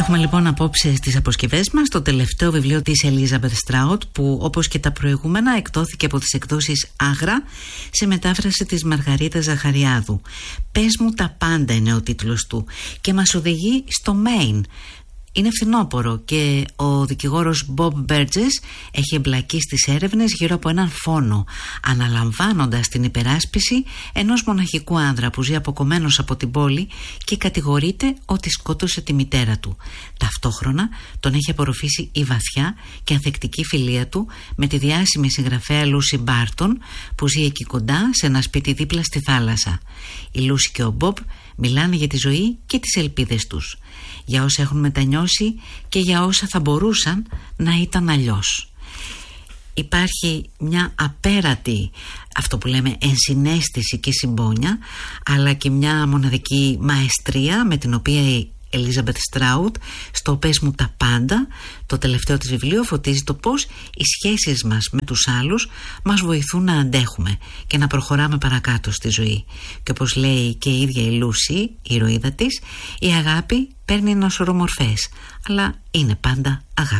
Έχουμε λοιπόν απόψε στις αποσκευές μας το τελευταίο βιβλίο της Elizabeth Strout, που όπως και τα προηγούμενα εκδόθηκε από τις εκδόσεις Άγρα σε μετάφραση της Μαργαρίτας Ζαχαριάδου. «Πες μου τα πάντα» είναι ο τίτλος του και μας οδηγεί στο Maine. Είναι φθινόπωρο και ο δικηγόρος Bob Burgess έχει εμπλακεί στις έρευνες γύρω από έναν φόνο, αναλαμβάνοντας την υπεράσπιση ενός μοναχικού άνδρα που ζει αποκομμένος από την πόλη και κατηγορείται ότι σκότωσε τη μητέρα του. Ταυτόχρονα τον έχει απορροφήσει η βαθιά και ανθεκτική φιλία του με τη διάσημη συγγραφέα Lucy Barton, που ζει εκεί κοντά σε ένα σπίτι δίπλα στη θάλασσα. Η Lucy και ο Bob μιλάνε για τη ζωή και τις ελπίδες τους, για όσα έχουν μετανιώσει και για όσα θα μπορούσαν να ήταν αλλιώς. Υπάρχει μια απέρατη, αυτό που λέμε, ενσυναίσθηση και συμπόνια, αλλά και μια μοναδική μαεστρία με την οποία η Elizabeth Strout στο «Πες μου τα πάντα», το τελευταίο της βιβλίο, φωτίζει το πώς οι σχέσεις μας με τους άλλους μας βοηθούν να αντέχουμε και να προχωράμε παρακάτω στη ζωή. Και όπως λέει και η ίδια η Lucy, η ηρωίδα της, η αγάπη παίρνει ένα σωρό μορφές, αλλά είναι πάντα αγάπη.